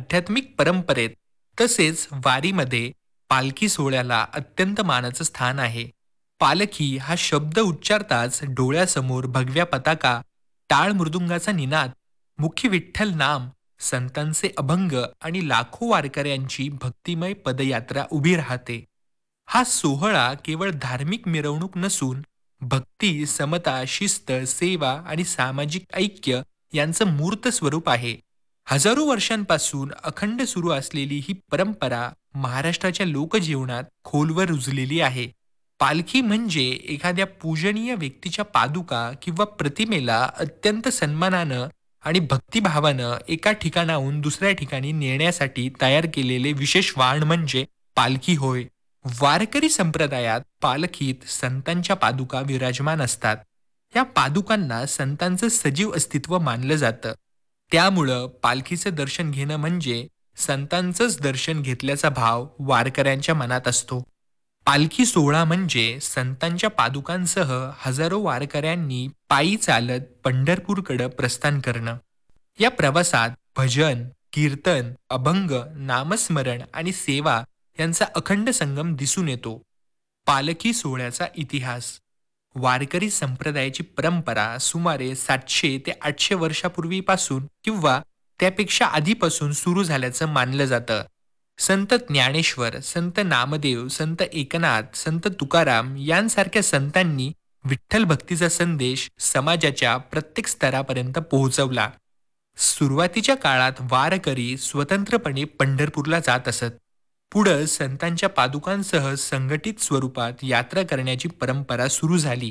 आध्यात्मिक परंपरेत तसेच वारीमध्ये पालखी सोहळ्याला अत्यंत मानाचं स्थान आहे. पालखी हा शब्द उच्चारताच डोळ्यासमोर भगव्या पताका, टाळ मृदुंगाचा निनाद, मुखी विठ्ठल नाम, संतांचे अभंग आणि लाखो वारकऱ्यांची भक्तिमय पदयात्रा उभी राहते. हा सोहळा केवळ धार्मिक मिरवणूक नसून भक्ती, समता, शिस्त, सेवा आणि सामाजिक ऐक्य यांचं मूर्त स्वरूप आहे. हजारो वर्षांपासून अखंड सुरू असलेली ही परंपरा महाराष्ट्राच्या लोकजीवनात खोलवर रुजलेली आहे. पालखी म्हणजे एखाद्या पूजनीय व्यक्तीच्या पादुका किंवा प्रतिमेला अत्यंत सन्मानानं आणि भक्तिभावानं एका ठिकाणाहून दुसऱ्या ठिकाणी नेण्यासाठी तयार केलेले विशेष वाहन म्हणजे पालखी होय. वारकरी संप्रदायात पालखीत संतांच्या पादुका विराजमान असतात. या पादुकांना संतांचं सजीव अस्तित्व मानलं जातं. त्यामुळं पालखीचं दर्शन घेणं म्हणजे संतांचंच दर्शन घेतल्याचा भाव वारकऱ्यांच्या मनात असतो. पालखी सोहळा म्हणजे संतांच्या पादुकांसह हजारो वारकऱ्यांनी पायी चालत पंढरपूरकडं प्रस्थान करणं. या प्रवासात भजन, कीर्तन, अभंग, नामस्मरण आणि सेवा यांचा अखंड संगम दिसून येतो. पालखी सोहळ्याचा इतिहास. वारकरी संप्रदायाची परंपरा सुमारे 700 ते 800 वर्षापूर्वीपासून किंवा त्यापेक्षा आधीपासून सुरू झाल्याचं मानलं जातं. संत ज्ञानेश्वर, संत नामदेव, संत एकनाथ, संत तुकाराम यांसारख्या संतांनी विठ्ठल भक्तीचा संदेश समाजाच्या प्रत्येक स्तरापर्यंत पोहोचवला. सुरुवातीच्या काळात वारकरी स्वतंत्रपणे पंढरपूरला जात असत. पुढं संतांच्या पादुकांसह संघटित स्वरूपात यात्रा करण्याची परंपरा सुरू झाली.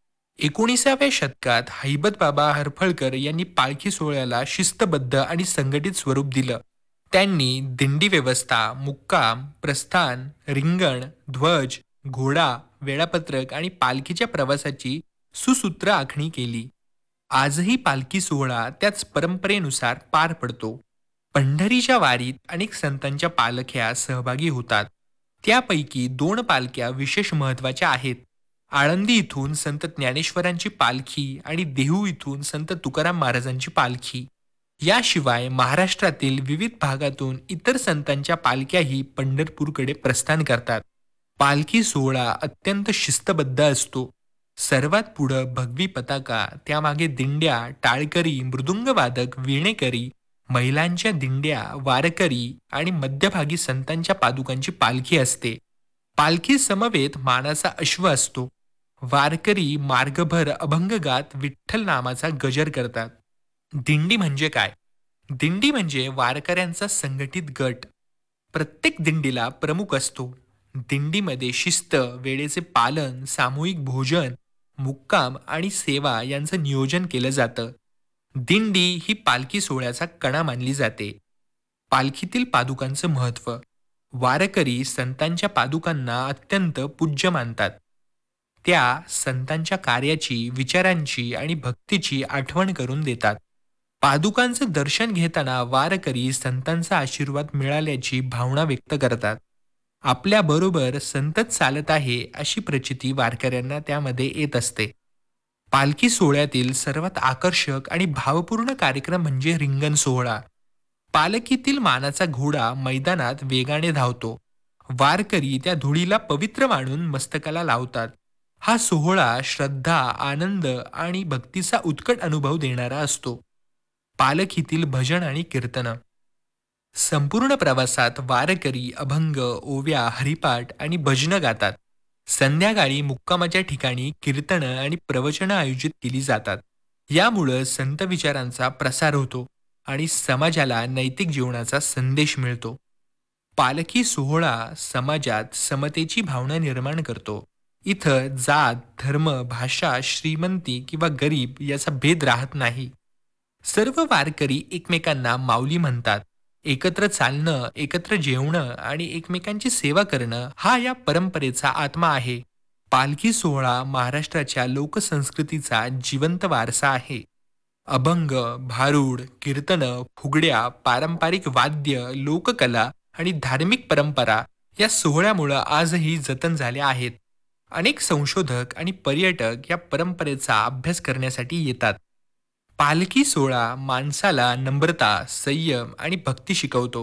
19व्या शतकात हैबतबाबा हरफळकर यांनी पालखी सोहळ्याला शिस्तबद्ध आणि संघटित स्वरूप दिलं. त्यांनी दिंडी व्यवस्था, मुक्काम, प्रस्थान, रिंगण, ध्वज, घोडा, वेळापत्रक आणि पालखीच्या प्रवासाची सुसूत्र आखणी केली. आजही पालखी सोहळा त्याच परंपरेनुसार पार पडतो. पंढरीच्या वारीत अनेक संतांच्या पालख्या सहभागी होतात. त्यापैकी 2 पालख्या विशेष महत्त्वाच्या आहेत. आळंदी इथून संत ज्ञानेश्वरांची पालखी आणि देहू इथून संत तुकाराम महाराजांची पालखी. याशिवाय महाराष्ट्रातील विविध भागातून इतर संतांच्या पालख्याही पंढरपूरकडे प्रस्थान करतात. पालखी सोहळा अत्यंत शिस्तबद्ध असतो. सर्वात पुढं भगवी पताका, त्यामागे दिंड्या, टाळकरी, मृदुंगवादक, वीणेकरी, महिलांच्या दिंड्या, वारकरी आणि मध्यभागी संतांच्या पादुकांची पालखी असते. पालखी समवेत मानाचा अश्व असतो. वारकरी मार्गभर अभंगगात विठ्ठल नामाचा गजर करतात. दिंडी म्हणजे काय? दिंडी म्हणजे वारकऱ्यांचा संघटित गट. प्रत्येक दिंडीला प्रमुख असतो. दिंडीमध्ये शिस्त, वेळेचे पालन, सामूहिक भोजन, मुक्काम आणि सेवा यांचं नियोजन केलं जातं. दिंडी ही पालखी सोहळ्याचा कणा मानली जाते. पालखीतील पादुकांचं महत्त्व. वारकरी संतांच्या पादुकांना अत्यंत पूज्य मानतात. त्या संतांच्या कार्याची, विचारांची आणि भक्तीची आठवण करून देतात. पादुकांचं दर्शन घेताना वारकरी संतांचा आशीर्वाद मिळाल्याची भावना व्यक्त करतात. आपल्याबरोबर संतच चालत आहे अशी प्रचिती वारकऱ्यांना त्यामध्ये येत असते. पालखी सोहळ्यातील सर्वात आकर्षक आणि भावपूर्ण कार्यक्रम म्हणजे रिंगण सोहळा. पालखीतील मानाचा घोडा मैदानात वेगाने धावतो. वारकरी त्या धुळीला पवित्र मानून मस्तकाला लावतात. हा सोहळा श्रद्धा, आनंद आणि भक्तीचा उत्कट अनुभव देणारा असतो. पालखीतील भजन आणि कीर्तन. संपूर्ण प्रवासात वारकरी अभंग, ओव्या, हरिपाठ आणि भजनं गातात. संध्याकाळी मुक्कामाच्या ठिकाणी कीर्तनं आणि प्रवचनं आयोजित केली जातात. यामुळं संत विचारांचा प्रसार होतो आणि समाजाला नैतिक जीवनाचा संदेश मिळतो. पालखी सोहळा समाजात समतेची भावना निर्माण करतो. इथं जात, धर्म, भाषा, श्रीमंती किंवा गरीब याचा भेद राहत नाही. सर्व वारकरी एकमेकांना माऊली म्हणतात. एकत्र चालणं, एकत्र जेवणं आणि एकमेकांची सेवा करणं हा या परंपरेचा आत्मा आहे. पालखी सोहळा महाराष्ट्राच्या लोकसंस्कृतीचा जिवंत वारसा आहे. अभंग, भारूड, कीर्तनं, फुगड्या, पारंपरिक वाद्य, लोककला आणि धार्मिक परंपरा या सोहळ्यामुळं आजही जतन झाल्या आहेत. अनेक संशोधक आणि पर्यटक या परंपरेचा अभ्यास करण्यासाठी येतात. पालखी सोहळा माणसाला नम्रता, संयम आणि भक्ती शिकवतो.